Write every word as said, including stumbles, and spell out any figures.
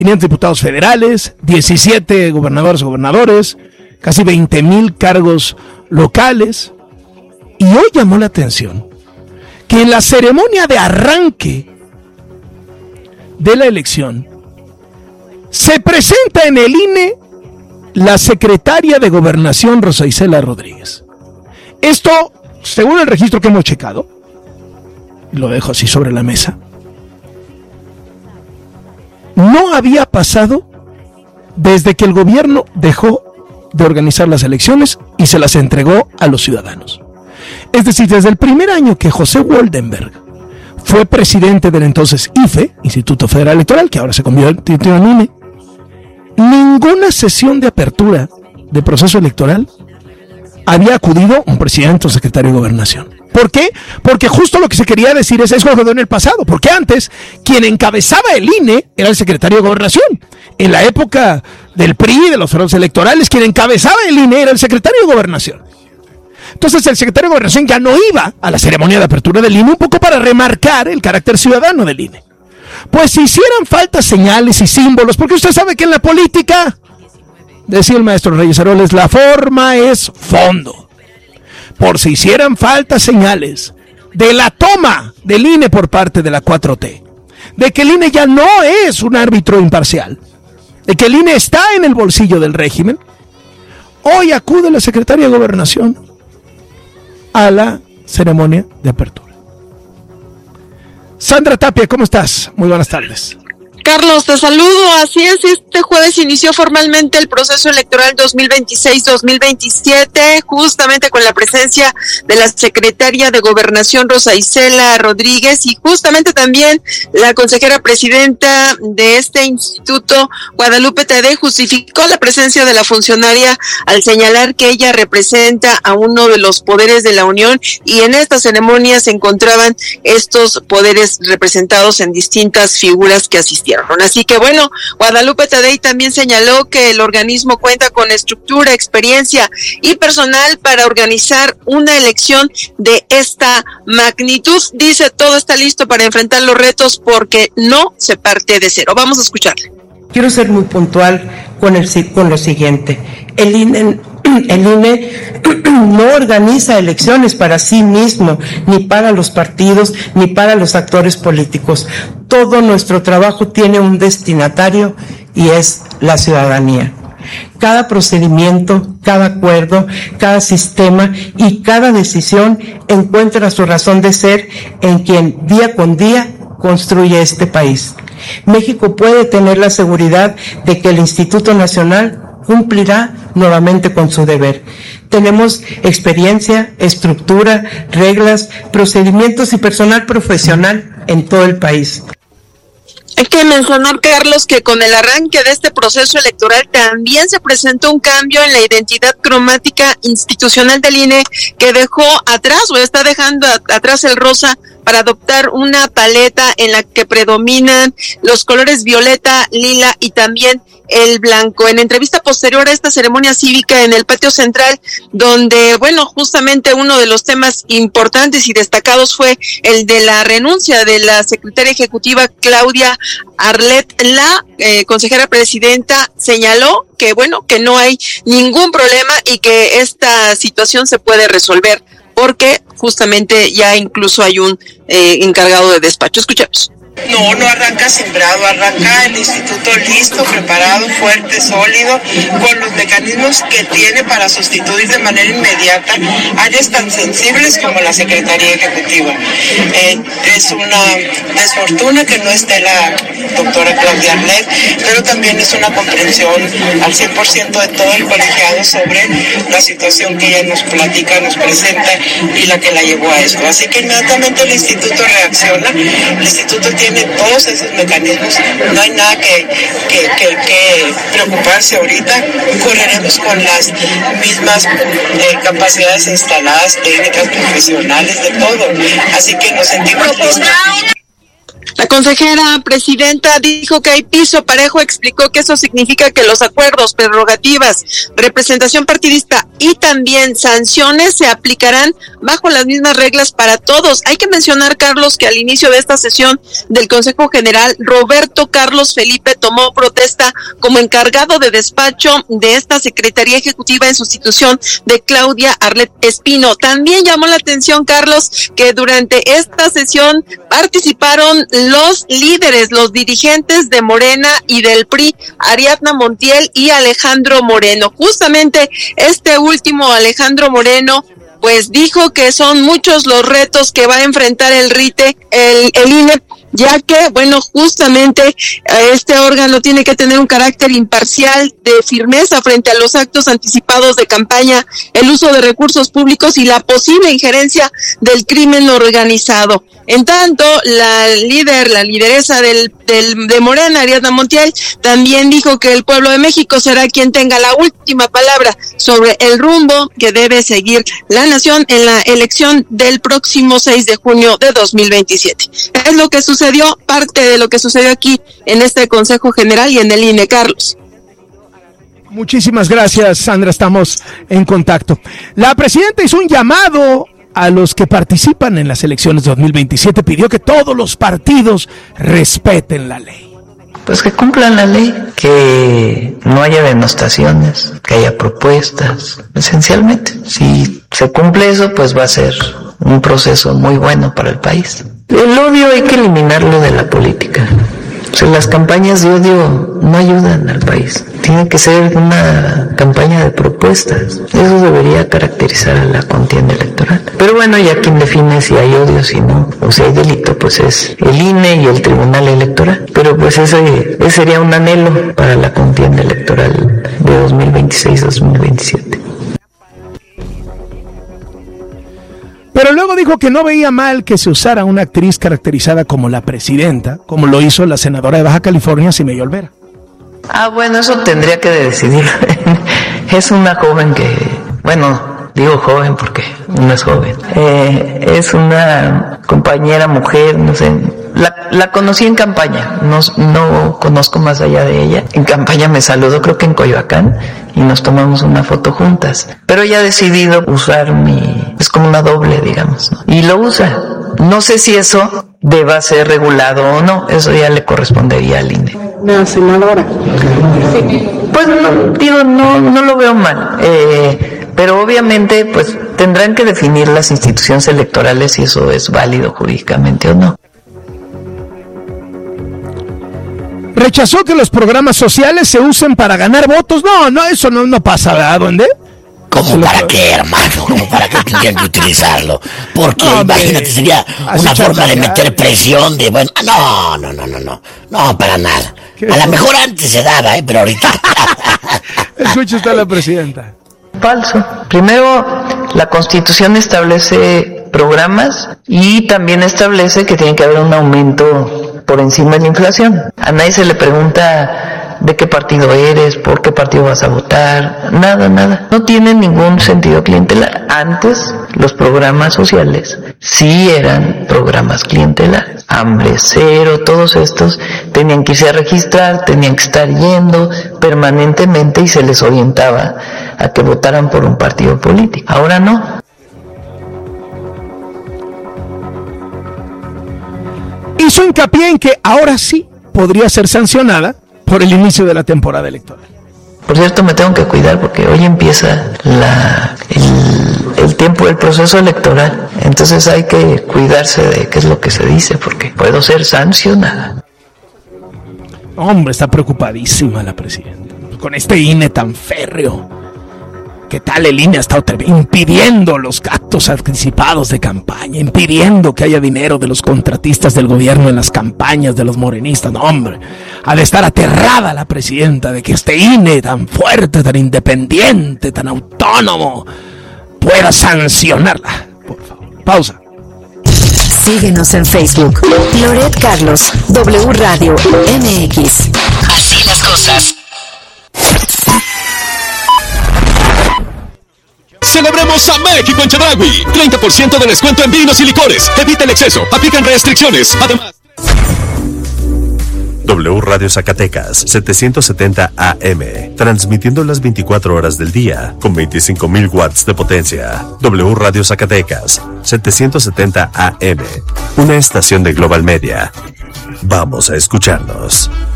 quinientos diputados federales, diecisiete gobernadores, gobernadores, casi veinte mil cargos locales. Y hoy llamó la atención que en la ceremonia de arranque de la elección se presenta en el I N E la secretaria de Gobernación, Rosa Isela Rodríguez. Esto, según el registro que hemos checado, lo dejo así sobre la mesa, no había pasado desde que el gobierno dejó de organizar las elecciones y se las entregó a los ciudadanos. Es decir, desde el primer año que José Woldenberg fue presidente del entonces I F E, Instituto Federal Electoral, que ahora se convirtió en I N E, ninguna sesión de apertura de proceso electoral había acudido un presidente o secretario de Gobernación. ¿Por qué? Porque justo lo que se quería decir es eso que quedó en el pasado, porque antes quien encabezaba el I N E era el secretario de Gobernación. En la época del P R I, de los fraudes electorales, quien encabezaba el I N E era el secretario de Gobernación. Entonces el secretario de Gobernación ya no iba a la ceremonia de apertura del I N E, un poco para remarcar el carácter ciudadano del I N E. Pues si hicieran falta señales y símbolos, porque usted sabe que en la política, decía el maestro Reyes Heroles, la forma es fondo. Por si hicieran falta señales de la toma del I N E por parte de la cuatro T, de que el I N E ya no es un árbitro imparcial, de que el I N E está en el bolsillo del régimen, hoy acude la secretaria de Gobernación a la ceremonia de apertura. Sandra Tapia, ¿cómo estás? Muy buenas tardes. Carlos, te saludo. Así es, este jueves inició formalmente el proceso electoral dos mil veintiséis dos mil veintisiete, justamente con la presencia de la secretaria de Gobernación, Rosa Isela Rodríguez, y justamente también la consejera presidenta de este instituto, Guadalupe Tadei, justificó la presencia de la funcionaria al señalar que ella representa a uno de los poderes de la Unión, y en esta ceremonia se encontraban estos poderes representados en distintas figuras que asistieron. Así que bueno, Guadalupe Tadei también señaló que el organismo cuenta con estructura, experiencia y personal para organizar una elección de esta magnitud. Dice, todo está listo para enfrentar los retos porque no se parte de cero. Vamos a escucharle. Quiero ser muy puntual con, el, con lo siguiente. El I N E, el I N E no organiza elecciones para sí mismo, ni para los partidos, ni para los actores políticos. Todo nuestro trabajo tiene un destinatario y es la ciudadanía. Cada procedimiento, cada acuerdo, cada sistema y cada decisión encuentra su razón de ser en quien día con día construye este país. México puede tener la seguridad de que el Instituto Nacional cumplirá nuevamente con su deber. Tenemos experiencia, estructura, reglas, procedimientos y personal profesional en todo el país. Hay que mencionar, Carlos, que con el arranque de este proceso electoral también se presentó un cambio en la identidad cromática institucional del I N E, que dejó atrás o está dejando atrás el rosa para adoptar una paleta en la que predominan los colores violeta, lila y también el blanco. En entrevista posterior a esta ceremonia cívica en el patio central, donde, bueno, justamente uno de los temas importantes y destacados fue el de la renuncia de la secretaria ejecutiva Claudia Arlet, la eh, consejera presidenta señaló que, bueno, que no hay ningún problema y que esta situación se puede resolver, porque justamente ya incluso hay un eh, encargado de despacho. Escuchemos. No, no arranca sembrado, arranca el instituto listo, preparado, fuerte, sólido, con los mecanismos que tiene para sustituir de manera inmediata áreas tan sensibles como la Secretaría Ejecutiva. Eh, es una desfortuna que no esté la doctora Claudia Arlet, pero también es una comprensión al cien por ciento de todo el colegiado sobre la situación que ella nos platica, nos presenta y la que la llevó a esto. Así que inmediatamente el instituto reacciona, el instituto tiene todos esos mecanismos, no hay nada que, que, que, que preocuparse ahorita, correremos con las mismas eh, capacidades instaladas, técnicas, profesionales, de todo, así que nos sentimos listos. La consejera presidenta dijo que hay piso parejo, explicó que eso significa que los acuerdos, prerrogativas, representación partidista y también sanciones se aplicarán bajo las mismas reglas para todos. Hay que mencionar, Carlos, que al inicio de esta sesión del Consejo General, Roberto Carlos Felipe tomó protesta como encargado de despacho de esta Secretaría Ejecutiva en sustitución de Claudia Arlet Espino. También llamó la atención, Carlos, que durante esta sesión participaron los líderes, los dirigentes de Morena y del P R I, Ariadna Montiel y Alejandro Moreno. Justamente este último, Alejandro Moreno, pues dijo que son muchos los retos que va a enfrentar el RITE, el, el I N E, ya que, bueno, justamente este órgano tiene que tener un carácter imparcial, de firmeza frente a los actos anticipados de campaña, el uso de recursos públicos y la posible injerencia del crimen organizado. En tanto, la líder, la lideresa del, del de Morena, Ariadna Montiel, también dijo que el pueblo de México será quien tenga la última palabra sobre el rumbo que debe seguir la nación en la elección del próximo seis de junio de dos mil veintisiete. Es lo que sucedió, parte de lo que sucedió aquí en este Consejo General y en el I N E, Carlos. Muchísimas gracias, Sandra, estamos en contacto. La presidenta hizo un llamado a los que participan en las elecciones dos mil veintisiete, pidió que todos los partidos respeten la ley. Pues que cumplan la ley, que no haya denostaciones, que haya propuestas, esencialmente. Si se cumple eso, pues va a ser un proceso muy bueno para el país. El odio hay que eliminarlo de la política. O sea, las campañas de odio no ayudan al país. Tiene que ser una campaña de propuestas. Eso debería caracterizar a la contienda electoral. Pero bueno, ya quien define si hay odio, si no, o si hay delito, pues es el I N E y el Tribunal Electoral. Pero pues ese, ese sería un anhelo para la contienda electoral de dos mil veintiséis a dos mil veintisiete. Pero luego dijo que no veía mal que se usara una actriz caracterizada como la presidenta, como lo hizo la senadora de Baja California, Sime Olvera. Ah, bueno, eso tendría que decidir. Es una joven que, bueno, digo joven porque no es joven. Eh, es una compañera mujer, no sé. La, la conocí en campaña, no, no conozco más allá de ella. En campaña me saludó, creo que en Coyoacán, y nos tomamos una foto juntas. Pero ella ha decidido usar mi... es como una doble, digamos, ¿no? Y lo usa. No sé si eso deba ser regulado o no, eso ya le correspondería al I N E. La senadora. Pues no, digo, no, no lo veo mal. Eh, pero obviamente, pues tendrán que definir las instituciones electorales si eso es válido jurídicamente o no. Rechazó que los programas sociales se usen para ganar votos. No, no, eso no, no pasa, ¿verdad, duende? ¿Cómo para qué, hermano? ¿Cómo para qué tendrían que utilizarlo? Porque no, imagínate, sería una forma de meter presión de, bueno, no, no, no, no, no, no, para nada. A lo mejor antes se daba, ¿eh? Pero ahorita. Escucha usted a la presidenta. Falso. Primero, la Constitución establece programas y también establece que tiene que haber un aumento por encima de la inflación. A nadie se le pregunta de qué partido eres, por qué partido vas a votar, nada, nada. No tiene ningún sentido clientelar. Antes, los programas sociales sí eran programas clientelares. Hambre Cero, todos estos tenían que irse a registrar, tenían que estar yendo permanentemente y se les orientaba a que votaran por un partido político. Ahora no. Hizo hincapié en que ahora sí podría ser sancionada por el inicio de la temporada electoral. Por cierto, me tengo que cuidar porque hoy empieza la, el, el tiempo del proceso electoral. Entonces hay que cuidarse de qué es lo que se dice porque puedo ser sancionada. Hombre, está preocupadísima la presidenta con este I N E tan férreo. ¿Qué tal el I N E ha estado impidiendo los actos anticipados de campaña, impidiendo que haya dinero de los contratistas del gobierno en las campañas de los morenistas? No, hombre, ha de estar aterrada la presidenta de que este I N E tan fuerte, tan independiente, tan autónomo, pueda sancionarla. Por favor, pausa. Síguenos en Facebook. Loret Carlos, W Radio M X. Así las cosas. Celebremos a México en Chedraui. treinta por ciento de descuento en vinos y licores. Evita el exceso. Aplican restricciones. Además... W Radio Zacatecas, setecientos setenta A M, transmitiendo las veinticuatro horas del día, con veinticinco mil watts de potencia. W Radio Zacatecas, setecientos setenta A M, una estación de Global Media. Vamos a escucharnos.